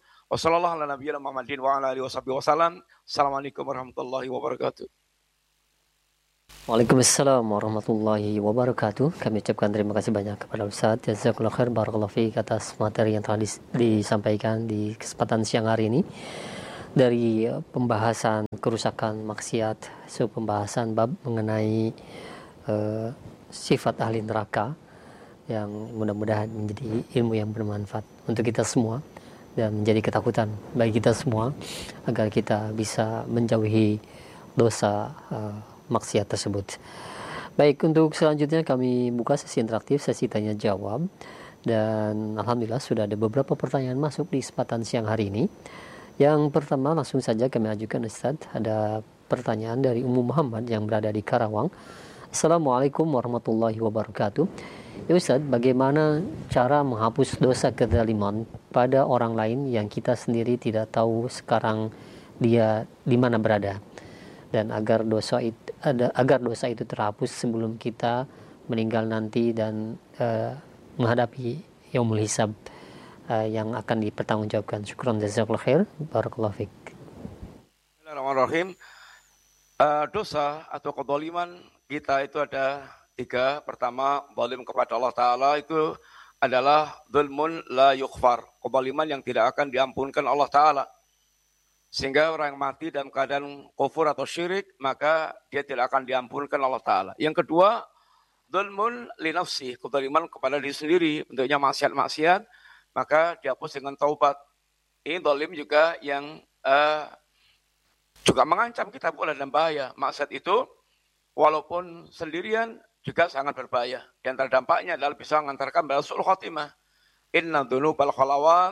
Wassalamualaikum warahmatullahi wabarakatuh. Waalaikumsalam warahmatullahi wabarakatuh. Kami ucapkan terima kasih banyak kepada Ustaz. Jazakallahu khair, barakallahu fiik atas materi yang telah dis- disampaikan di kesempatan siang hari ini. Dari pembahasan kerusakan maksiat, so pembahasan bab mengenai uh, sifat ahli neraka yang mudah-mudahan menjadi ilmu yang bermanfaat untuk kita semua dan menjadi ketakutan bagi kita semua agar kita bisa menjauhi dosa uh, maksiat tersebut. Baik, untuk selanjutnya kami buka sesi interaktif, sesi tanya jawab, dan alhamdulillah sudah ada beberapa pertanyaan masuk di kesempatan siang hari ini. Yang pertama langsung saja kami ajukan Ustaz, ada pertanyaan dari Ummu Muhammad yang berada di Karawang. Assalamualaikum warahmatullahi wabarakatuh. Ya Ustaz, bagaimana cara menghapus dosa kezaliman pada orang lain yang kita sendiri tidak tahu sekarang dia di mana berada? Dan agar dosa itu ada agar dosa itu terhapus sebelum kita meninggal nanti dan uh, menghadapi yaumul hisab uh, yang akan dipertanggungjawabkan. Syukran jazakallahu khair, barakallahu fik. Bismillahirrahmanirrahim. Uh, dosa atau kezaliman kita itu ada tiga. Pertama, zalim kepada Allah Ta'ala itu adalah dzulmun la yughfar, kezaliman yang tidak akan diampunkan Allah Ta'ala. Sehingga orang yang mati dalam keadaan kufur atau syirik, maka dia tidak akan diampunkan Allah Ta'ala. Yang kedua, dzulmun li nafsi, kezaliman kepada diri sendiri, bentuknya maksiat-maksiat, maka dihapus dengan taubat. Ini zalim juga yang uh, juga mengancam kita pula dalam bahaya. Maksiat itu, walaupun sendirian, juga sangat berbahaya. Di antara dampaknya adalah bisa mengantarkan pada su'ul khotimah. Inna dzunubal khalawat.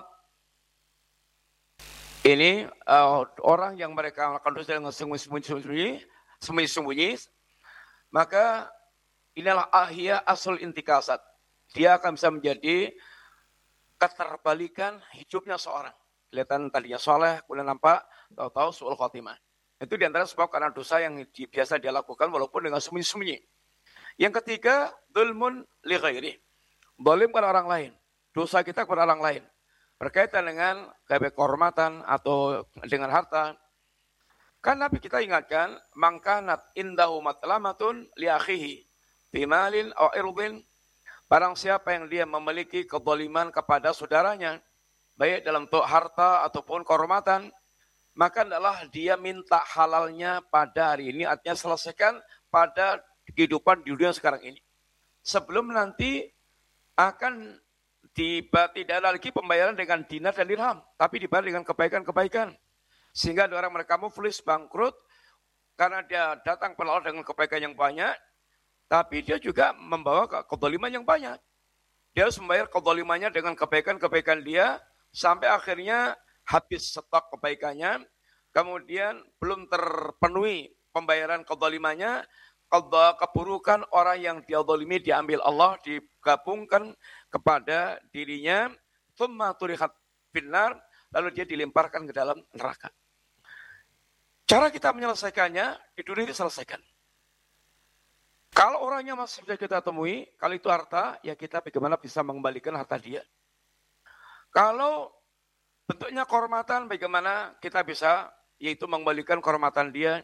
Ini uh, orang yang mereka melakukan dosa dengan sembunyi-sembunyi, sembunyi-sembunyi, maka inilah ahya asal intikasat. Dia akan bisa menjadi keterbalikan hidupnya seorang. Kelihatan tadinya soleh, kemudian nampak, tahu-tahu su'ul khotimah. Itu diantara sebab karena dosa yang di, biasa dia lakukan walaupun dengan sembunyi-sembunyi. Yang ketiga, dzulmun li ghairi. Zalim kepada orang lain. Dosa kita kepada orang lain. Berkaitan dengan kehormatan atau dengan harta. Kan Nabi kita ingatkan, mangkanat indahu matlamatun li akhihi bimalin aw irdin. Barang siapa yang dia memiliki kezaliman kepada saudaranya, baik dalam bentuk harta ataupun kehormatan, maka adalah dia minta halalnya pada hari ini, artinya selesaikan pada kehidupan di dunia sekarang ini. Sebelum nanti akan Tiba, tidak ada lagi pembayaran dengan dinar dan dirham, tapi dibayar dengan kebaikan-kebaikan. Sehingga ada orang mereka muflis, bangkrut, karena dia datang kepada Allah dengan kebaikan yang banyak, tapi dia juga membawa kezaliman yang banyak. Dia harus membayar kezalimannya dengan kebaikan-kebaikan dia, sampai akhirnya habis stok kebaikannya, kemudian belum terpenuhi pembayaran kezalimannya, keburukan orang yang dia zalimi diambil Allah, digabungkan kepada dirinya, thumma turihat finnar, lalu dia dilemparkan ke dalam neraka. Cara kita menyelesaikannya, di dunia diselesaikan. Kalau orangnya masih bisa kita temui, kalau itu harta, ya kita bagaimana bisa mengembalikan harta dia. Kalau bentuknya kehormatan, bagaimana kita bisa, yaitu mengembalikan kehormatan dia.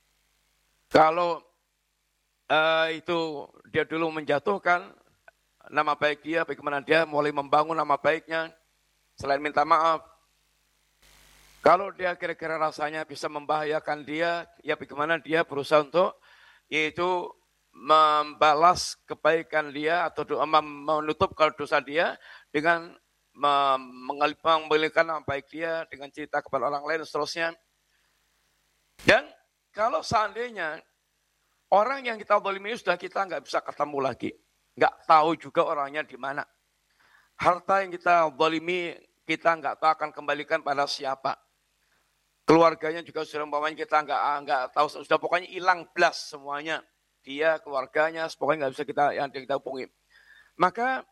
Kalau Uh, itu dia dulu menjatuhkan nama baik dia, bagaimana dia mulai membangun nama baiknya, selain minta maaf. Kalau dia kira-kira rasanya bisa membahayakan dia, ya bagaimana dia berusaha untuk, yaitu membalas kebaikan dia, atau menutup kalau dosa dia, dengan mengembalikan nama baik dia, dengan cerita kepada orang lain, dan seterusnya. Dan kalau seandainya orang yang kita zalimi sudah kita nggak bisa ketemu lagi. Nggak tahu juga orangnya di mana. Harta yang kita zalimi, kita nggak tahu akan kembalikan pada siapa. Keluarganya juga sudah umpamanya kita nggak nggak tahu, sudah pokoknya hilang blas semuanya. Dia, keluarganya, pokoknya nggak bisa kita yang kita hubungi. Maka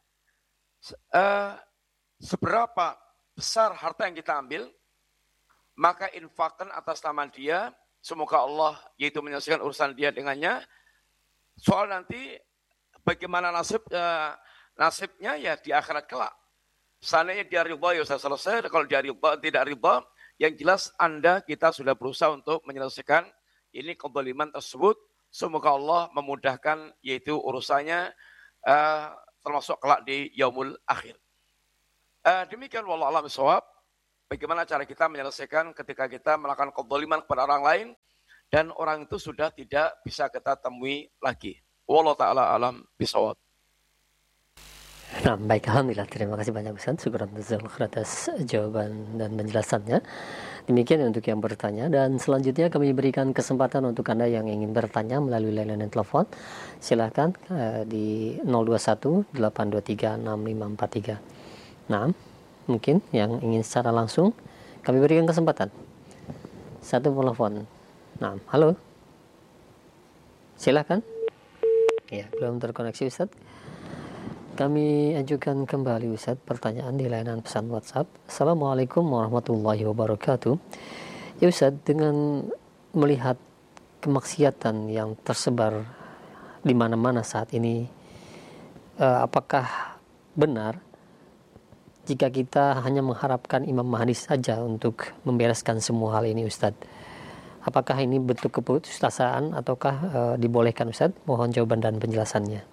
uh, seberapa besar harta yang kita ambil, maka infakkan atas nama dia. Semoga Allah yaitu menyelesaikan urusan dia dengannya. Soal nanti bagaimana nasib eh, nasibnya ya di akhirat kelak. Seandainya dia ridha ya sudah selesai. Kalau dia ridha tidak ridha, yang jelas Anda kita sudah berusaha untuk menyelesaikan ini kezaliman tersebut. Semoga Allah memudahkan yaitu urusannya uh, termasuk kelak di yaumul akhir. Uh, demikian wallahu a'lam bishawab. Bagaimana cara kita menyelesaikan ketika kita melakukan kezaliman kepada orang lain dan orang itu sudah tidak bisa kita temui lagi. Wallahu taala alam bishawab. Nah, baik, alhamdulillah, terima kasih banyak Ustaz. Syukran atas jawaban dan penjelasannya. Demikian untuk yang bertanya, dan selanjutnya kami berikan kesempatan untuk Anda yang ingin bertanya melalui layanan telepon. Silakan uh, di nol dua satu delapan dua tiga enam lima empat tiga. Nah, mungkin yang ingin secara langsung kami berikan kesempatan. Satu telepon. Nah, halo. Silakan. Ya, belum terkoneksi Ustaz. Kami ajukan kembali Ustaz pertanyaan di layanan pesan WhatsApp. Assalamualaikum warahmatullahi wabarakatuh. Ya Ustaz, dengan melihat kemaksiatan yang tersebar di mana-mana saat ini, eh, apakah benar jika kita hanya mengharapkan Imam Mahdi saja untuk membereskan semua hal ini Ustaz? Apakah ini bentuk keputusasaan ataukah eh, dibolehkan Ustaz? Mohon jawaban dan penjelasannya.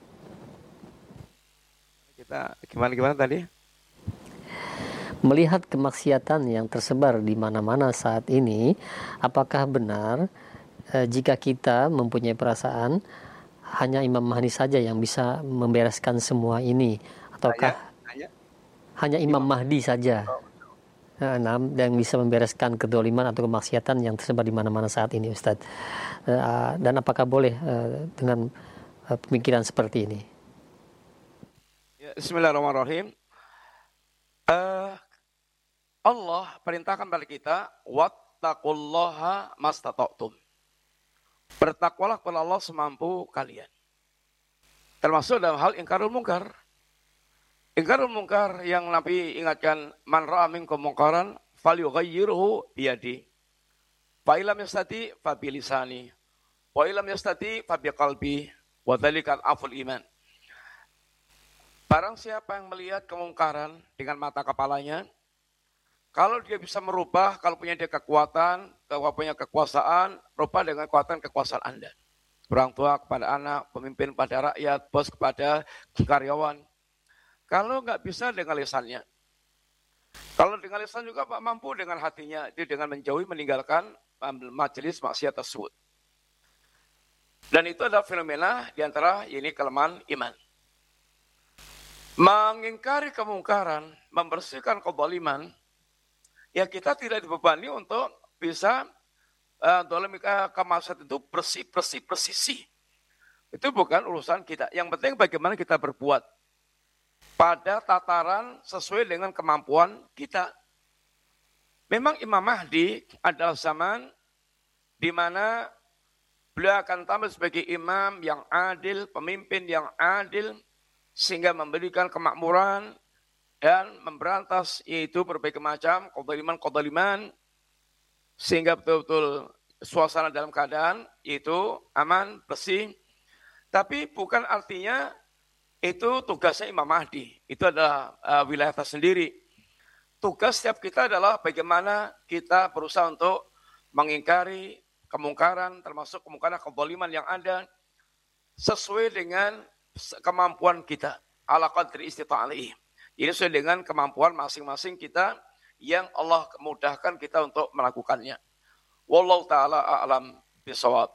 Kita gimana-gimana tadi? Melihat kemaksiatan yang tersebar di mana-mana saat ini, apakah benar eh, jika kita mempunyai perasaan hanya Imam Mahdi saja yang bisa membereskan semua ini, ataukah hanya, hanya? hanya Imam, Imam Mahdi saja oh. nah, yang bisa membereskan kedoliman atau kemaksiatan yang tersebar di mana-mana saat ini, Ustadz? Eh, dan apakah boleh eh, dengan eh, pemikiran seperti ini? Bismillahirrahmanirrahim. Uh, Allah perintahkan pada kita, wattaqullaha mastata'tum. Bertakwalah kepada Allah semampu kalian. Termasuk dalam hal ingkarul mungkar. Ingkarul mungkar yang Nabi ingatkan, man ra'a minkum mungkaran falyughayyirhu biyadi. Fa illam yastati fa bilisani. Wa illam yastati fa biqalbi. Wa dzalika aful iman. Barang siapa yang melihat kemungkaran dengan mata kepalanya, kalau dia bisa merubah, kalau punya dia kekuatan, kalau punya kekuasaan, rubah dengan kekuatan kekuasaan Anda. Orang tua kepada anak, pemimpin pada rakyat, bos kepada karyawan. Kalau nggak bisa dengan lisannya. Kalau dengan lisan juga Pak mampu dengan hatinya, dia dengan menjauhi, meninggalkan majelis maksiat tersebut. Dan itu adalah fenomena di antara ini kelemahan iman. Mengingkari kemungkaran, membersihkan kezaliman, ya kita tidak dibebani untuk bisa uh, dalam kemaksiatan itu bersih, bersih, bersih. Itu bukan urusan kita. Yang penting bagaimana kita berbuat pada tataran sesuai dengan kemampuan kita. Memang Imam Mahdi adalah zaman di mana beliau akan tampil sebagai imam yang adil, pemimpin yang adil, sehingga memberikan kemakmuran dan memberantas yaitu berbagai macam kezaliman-kezaliman, sehingga betul-betul suasana dalam keadaan yaitu aman, bersih. Tapi bukan artinya itu tugasnya Imam Mahdi. Itu adalah uh, wilayah tersendiri. Tugas setiap kita adalah bagaimana kita berusaha untuk mengingkari kemungkaran, termasuk kemungkaran kezaliman yang ada, sesuai dengan kemampuan kita, ala qadri istita'alihi. Ini sesuai dengan kemampuan masing-masing kita yang Allah mudahkan kita untuk melakukannya. Wallahu ta'ala a'lam bishawab.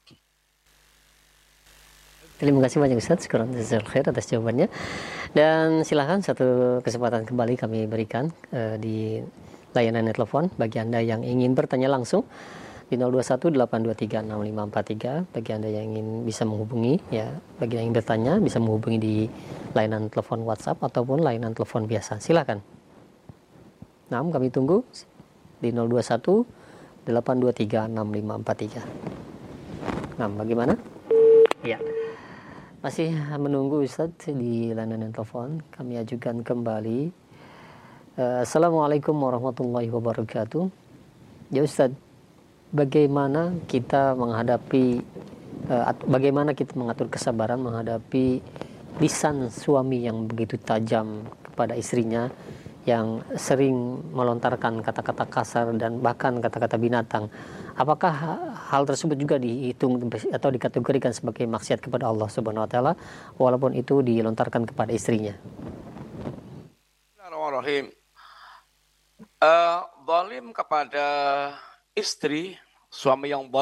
Terima kasih banyak Ustaz, syukur khair atas jawabannya. Dan silakan satu kesempatan kembali kami berikan uh, di layanan telepon bagi Anda yang ingin bertanya langsung di nol dua satu delapan dua tiga enam lima empat tiga. Bagi Anda yang ingin bisa menghubungi, ya, bagi yang ingin bertanya bisa menghubungi di layanan telepon WhatsApp ataupun layanan telepon biasa. Silakan. Nah, kami tunggu di nol dua satu delapan dua tiga enam lima empat tiga. Nah, bagaimana? Ya. Masih menunggu Ustaz di layanan telepon. Kami ajukan kembali. Uh, Assalamualaikum warahmatullahi wabarakatuh. Ya Ustaz, bagaimana kita menghadapi, uh, bagaimana kita mengatur kesabaran menghadapi lisan suami yang begitu tajam kepada istrinya, yang sering melontarkan kata-kata kasar dan bahkan kata-kata binatang, apakah hal tersebut juga dihitung atau dikategorikan sebagai maksiat kepada Allah Subhanahu wa taala walaupun itu dilontarkan kepada istrinya? Bismillahirrahmanirrahim. Uh, zalim kepada istri, suami yang